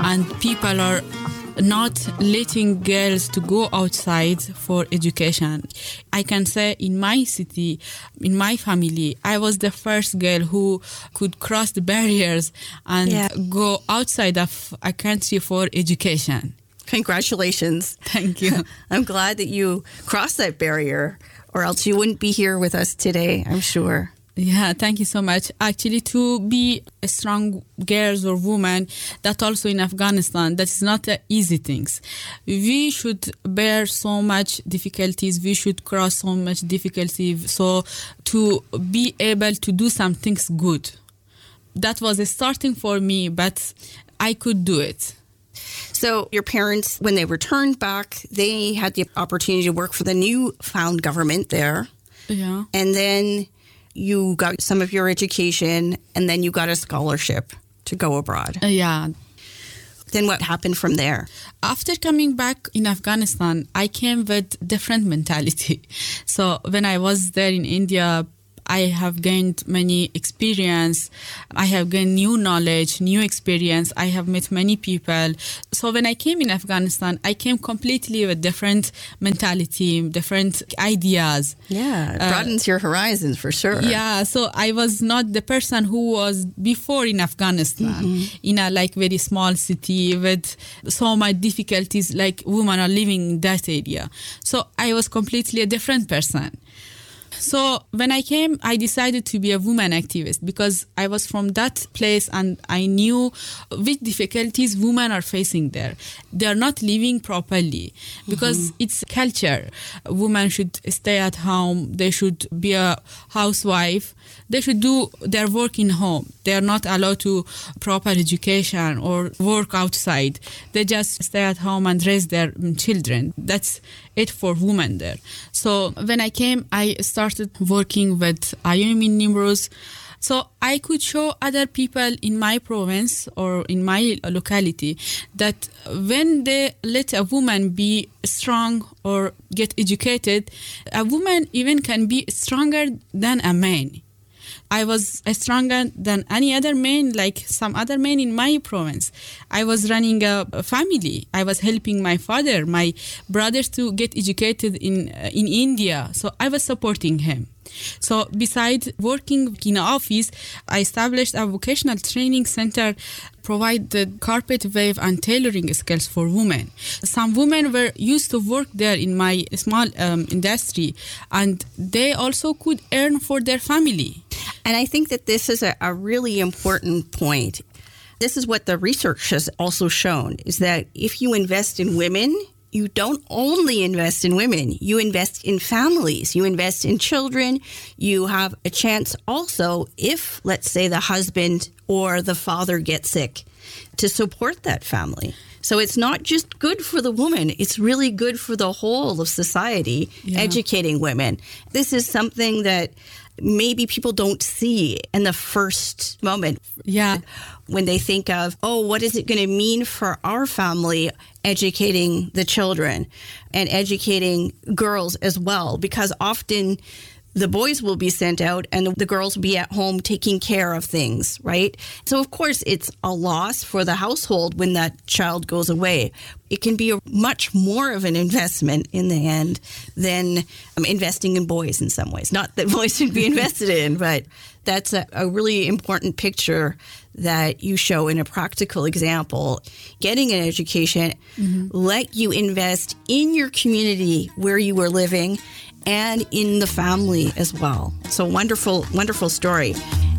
and people are not letting girls to go outside for education. I can say in my city, in my family, I was the first girl who could cross the barriers and go outside of a country for education. Congratulations. Thank you. I'm glad that you crossed that barrier, or else you wouldn't be here with us today, I'm sure. Yeah, thank you so much. Actually, to be a strong girls or woman, that also in Afghanistan, that's not easy things. We should bear so much difficulties. We should cross so much difficulty. So to be able to do some things good. That was a starting for me, but I could do it. So your parents, when they returned back, they had the opportunity to work for the new found government there. Yeah. And then you got some of your education, and then you got a scholarship to go abroad. Yeah. Then what happened from there? After coming back in Afghanistan, I came with different mentality. So when I was there in India, I have gained many experience. I have gained new knowledge, new experience. I have met many people. So when I came in Afghanistan, I came completely with different mentality, different ideas. Yeah, it broadens your horizons for sure. Yeah, so I was not the person who was before in Afghanistan, in a like very small city with so much difficulties, like women are living in that area. So I was completely a different person. So when I came, I decided to be a woman activist because I was from that place and I knew which difficulties women are facing there. They are not living properly because it's culture. Women should stay at home. They should be a housewife. They should do their work in home. They are not allowed to proper education or work outside. They just stay at home and raise their children. That's it for women there. So when I came, I started working with IOM in Nimruz. So I could show other people in my province or in my locality that when they let a woman be strong or get educated, a woman even can be stronger than a man. I was stronger than any other man, like some other men in my province. I was running a family. I was helping my father, my brothers to get educated in India. So I was supporting him. So besides working in an office, I established a vocational training center, provide the carpet wave and tailoring skills for women. Some women were used to work there in my small industry, and they also could earn for their family. And I think that this is a really important point. This is what the research has also shown, is that if you invest in women, you don't only invest in women, you invest in families, you invest in children. You have a chance also, if, let's say, the husband or the father gets sick, to support that family. So it's not just good for the woman, it's really good for the whole of society, educating women. This is something that maybe people don't see in the first moment. Yeah. When they think of, oh, what is it going to mean for our family educating the children and educating girls as well? Because often the boys will be sent out and the girls will be at home taking care of things, right? So, of course, it's a loss for the household when that child goes away. It can be a much more of an investment in the end than investing in boys in some ways. Not that boys should be invested in, but that's a really important picture that you show in a practical example. Getting an education let you invest in your community where you were living and in the family as well. So wonderful, wonderful story.